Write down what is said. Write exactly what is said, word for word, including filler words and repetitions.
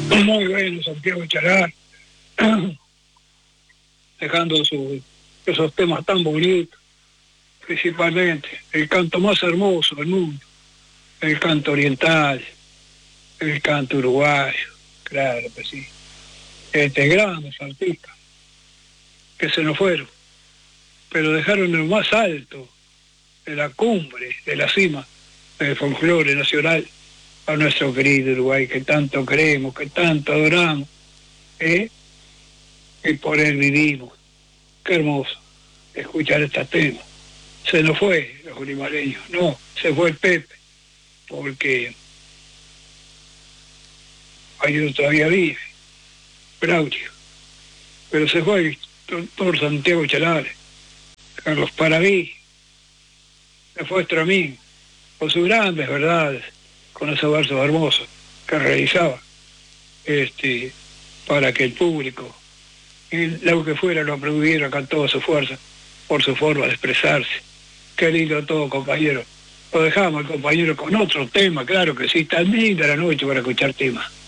Muy bueno, Santiago Chalar, dejando su, esos temas tan bonitos, principalmente el canto más hermoso del mundo, el canto oriental, el canto uruguayo, claro que sí. Este, grandes artistas que se nos fueron, pero dejaron en lo más alto de la cumbre, de la cima del folclore nacional a nuestro querido Uruguay, que tanto queremos, que tanto adoramos, ¿eh? Y por él vivimos. Qué hermoso escuchar estos temas. Se nos fue los gurimaleños, no, se fue el Pepe, porque ahí todavía vive, Braulio, pero se fue el doctor Santiago Chalares, Carlos Paraví, se fue Estramín, con sus grandes verdades, con esos versos hermosos que realizaba, este, para que el público, y lo que fuera, lo aplaudiera con toda su fuerza, por su forma de expresarse. Qué lindo todo, compañero. Lo dejamos al compañero con otro tema, claro que sí, tan linda la noche para escuchar temas.